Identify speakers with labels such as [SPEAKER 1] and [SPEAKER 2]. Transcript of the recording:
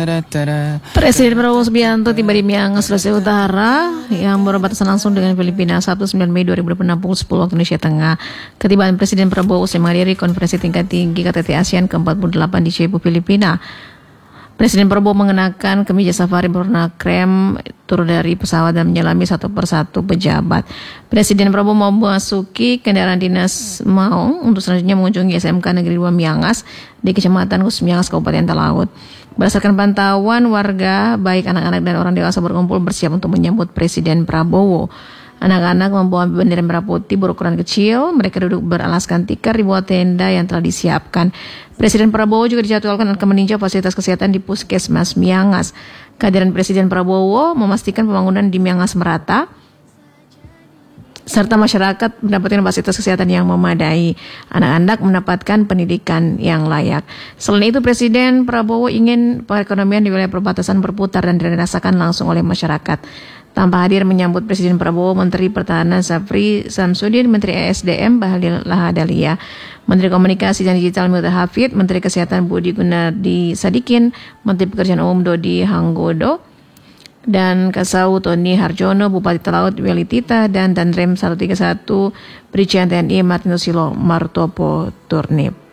[SPEAKER 1] Presiden Prabowo Subianto tiba di Miangas, Sulawesi Utara yang berbatasan langsung dengan Filipina Sabtu 9 Mei 2026 pukul 10 waktu Indonesia Tengah. Ketibaan Presiden Prabowo usai menghadiri konferensi tingkat tinggi KTT ASEAN ke-48 di Cebu, Filipina. Presiden Prabowo mengenakan kemeja safari berwarna krem, turun dari pesawat dan menyelami satu persatu pejabat. Presiden Prabowo memasuki kendaraan dinas Maung untuk selanjutnya mengunjungi SMK Negeri 2 Miangas di Kecamatan Khusus Miangas, Kabupaten Talaut. Berdasarkan pantauan warga, baik anak-anak dan orang dewasa berkumpul bersiap untuk menyambut Presiden Prabowo. Anak-anak membawa bendera merah putih berukuran kecil. Mereka duduk beralaskan tikar di bawah tenda yang telah disiapkan. Presiden Prabowo juga dijadwalkan akan meninjau fasilitas kesehatan di Puskesmas Miangas. Kehadiran Presiden Prabowo memastikan pembangunan di Miangas merata, serta masyarakat mendapatkan fasilitas kesehatan yang memadai. Anak-anak mendapatkan pendidikan yang layak. Selain itu, Presiden Prabowo ingin perekonomian di wilayah perbatasan berputar dan dirasakan langsung oleh masyarakat. Tanpa hadir menyambut Presiden Prabowo, Menteri Pertahanan Safri Samsudin, Menteri ESDM Bahlil Lahadalia, Menteri Komunikasi dan Digital Milta Hafid, Menteri Kesehatan Budi Gunadi Sadikin, Menteri Pekerjaan Umum Dodi Hanggodo, dan Kasau Tony Harjono, Bupati Talaut Weli Tita, dan Danrem 131 Brigjen TNI Martinus Silo Martopo Turnip.